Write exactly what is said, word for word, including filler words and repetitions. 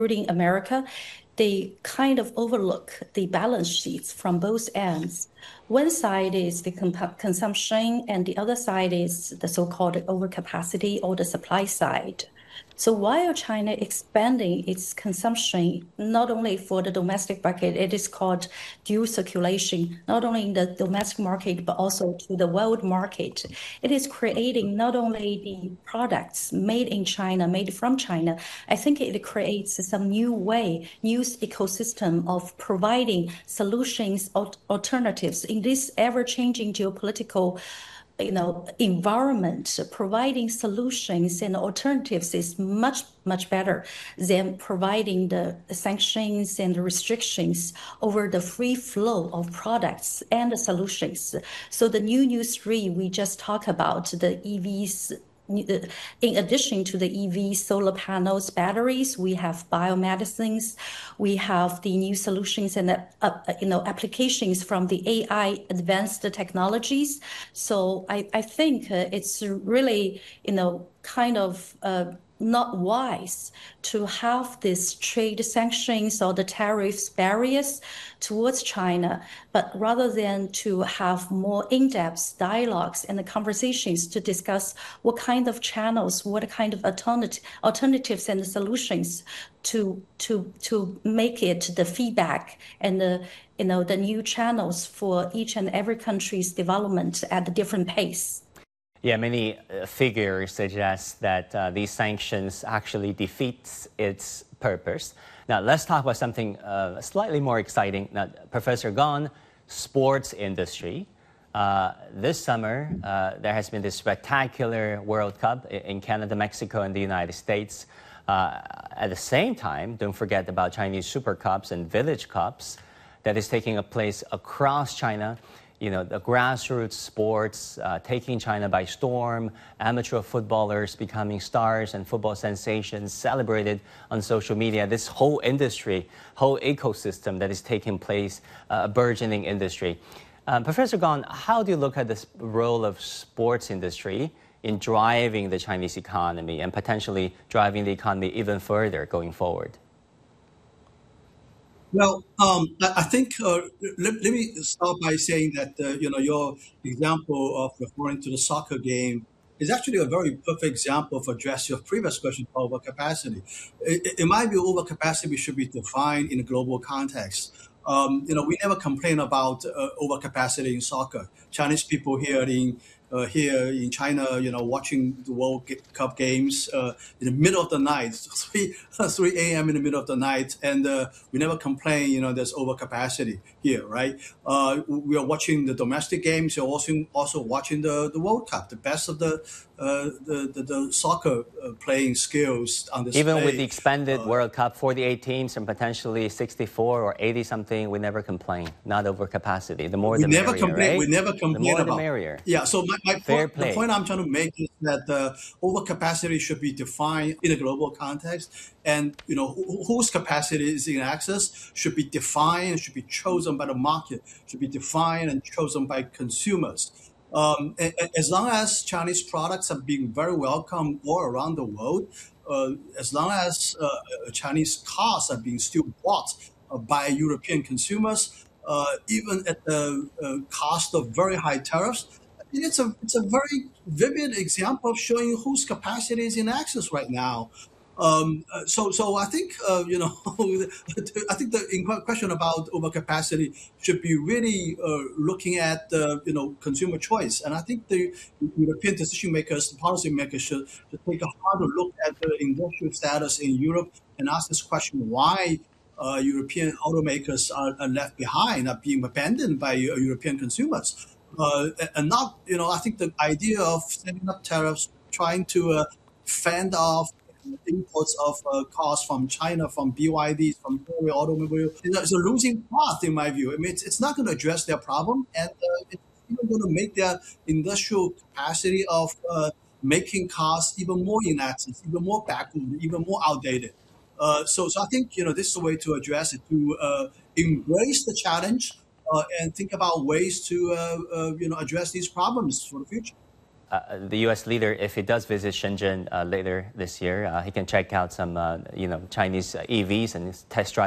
including America, they kind of overlook the balance sheets from both ends. One side is the consumption, and the other side is the so-called overcapacity or the supply side. So while China expanding its consumption, not only for the domestic market, it is called dual circulation, not only in the domestic market, but also to the world market. It is creating not only the products made in China, made from China, I think it creates some new way, new ecosystem of providing solutions, alternatives in this ever-changing geopolitical you know, environment. Providing solutions and alternatives is much, much better than providing the sanctions and the restrictions over the free flow of products and the solutions. So the new News three we just talked about, the E Vs, in addition to the E V solar panels, batteries, we have biomedicines, we have the new solutions and uh, you know applications from the A I advanced technologies. So I, I think uh, it's really you know kind of uh, not wise to have these trade sanctions or the tariffs barriers towards China, but rather than to have more in-depth dialogues and conversations to discuss what kind of channels, what kind of alternative, alternatives and solutions to to to make it the feedback and the you know the new channels for each and every country's development at a different pace. Yeah, many uh, figures suggest that uh, these sanctions actually defeats its purpose. Now, let's talk about something uh, slightly more exciting. Now, Professor Gong, sports industry. Uh, this summer, uh, there has been this spectacular World Cup in Canada, Mexico, and the United States. Uh, at the same time, don't forget about Chinese Super Cups and Village Cups that is taking place across China. You know, the grassroots sports uh, taking China by storm, amateur footballers becoming stars and football sensations celebrated on social media. This whole industry, whole ecosystem that is taking place, uh, a burgeoning industry. Um, Professor Gong, how do you look at the role of sports industry in driving the Chinese economy and potentially driving the economy even further going forward? Well, um, I think uh, let, let me start by saying that uh, you know your example of referring to the soccer game is actually a very perfect example of address your previous question about overcapacity. In my view, overcapacity should be defined in a global context. Um, you know, we never complain about uh, overcapacity in soccer. Chinese people here in uh, here in China, you know, watching the World Cup games uh, in the middle of the night, three three a m in the middle of the night, and uh, we never complain. You know, there's overcapacity here, right? Uh, we are watching the domestic games. You're also also watching the, the World Cup, the best of the uh, the, the the soccer uh, playing skills on display. Even with the expanded uh, World Cup, forty-eight teams and potentially sixty-four or eighty something, we never complain. Not overcapacity. The more we the never merrier, complain. right? We never complain the more about. The merrier. Yeah. So my, my Fair point, play. the point I'm trying to make is that uh, overcapacity should be defined in a global context, and you know wh- whose capacity is in access should be defined, should be chosen by the market, should be defined and chosen by consumers. Um, a- a- as long as Chinese products are being very welcome all around the world, uh, as long as uh, Chinese cars are being still bought uh, by European consumers, uh, even at the uh, cost of very high tariffs, it's a it's a very vivid example of showing whose capacity is in access right now. Um, uh, so, so I think uh, you know, I think the in question about overcapacity should be really uh, looking at uh, you know consumer choice, and I think the European decision makers, the policy makers, should, should take a harder look at the industrial status in Europe and ask this question: why uh, European automakers are, are left behind, are being abandoned by uh, European consumers, uh, and not you know I think the idea of setting up tariffs, trying to uh, fend off imports of uh, cars from China, from B Y Ds, from Korea automobile. It's a losing path, in my view. I mean, it's, it's not going to address their problem, and uh, it's even going to make their industrial capacity of uh, making cars even more inaccess, even more backward, even more outdated. Uh, so, so I think you know this is a way to address it, to uh, embrace the challenge uh, and think about ways to uh, uh, you know address these problems for the future. uh, the U S leader, if he does visit Shenzhen uh, later this year, uh, he can check out some, uh, you know, Chinese E Vs and test drive